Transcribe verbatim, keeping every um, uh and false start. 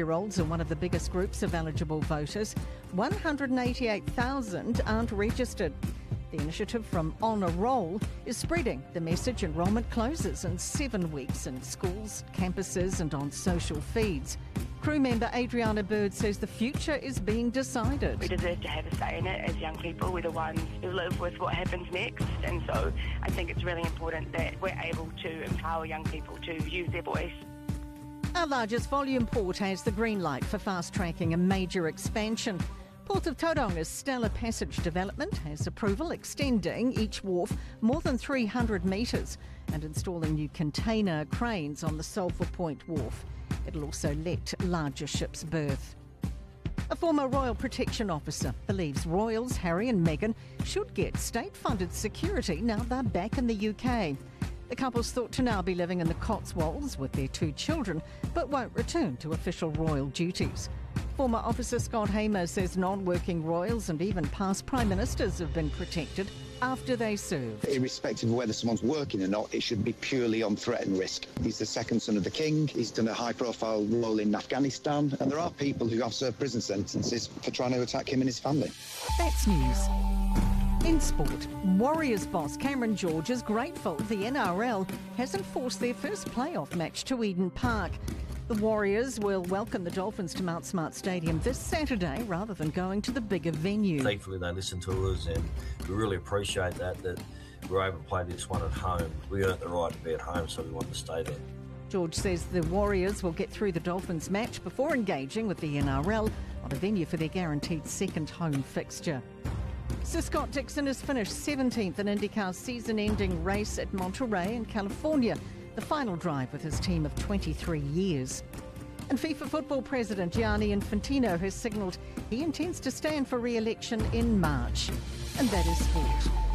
twelve-year-olds are one of the biggest groups of eligible voters. one hundred eighty-eight thousand aren't registered. The initiative from On a Roll is spreading the message enrolment closes in seven weeks in schools, campuses and on social feeds. Crew member Adriana Bird says the future is being decided. We deserve to have a say in it as young people. We're the ones who live with what happens next, and so I think it's really important that we're able to empower young people to use their voice. Our largest volume port has the green light for fast-tracking a major expansion. Port of Tauronga's Stellar Passage development has approval extending each wharf more than three hundred metres and installing new container cranes on the Sulphur Point wharf. It'll also let larger ships berth. A former Royal Protection Officer believes royals Harry and Meghan should get state-funded security now they're back in the U K. The couple's thought to now be living in the Cotswolds with their two children, but won't return to official royal duties. Former Officer Scott Hamer says non-working royals and even past Prime Ministers have been protected after they served. Irrespective of whether someone's working or not, it should be purely on threat and risk. He's the second son of the king, he's done a high-profile role in Afghanistan, and there are people who have served prison sentences for trying to attack him and his family. That's news. In sport, Warriors boss Cameron George is grateful the N R L hasn't forced their first playoff match to Eden Park. The Warriors will welcome the Dolphins to Mount Smart Stadium this Saturday rather than going to the bigger venue. Thankfully they listen to us and we really appreciate that, that we're able to play this one at home. We earned the right to be at home, so we want to stay there. George says the Warriors will get through the Dolphins match before engaging with the N R L on a venue for their guaranteed second home fixture. Sir Scott Dixon has finished seventeenth in IndyCar's season-ending race at Monterey in California, the final drive with his team of twenty-three years. And FIFA Football President Gianni Infantino has signalled he intends to stand for re-election in March. And that is sport.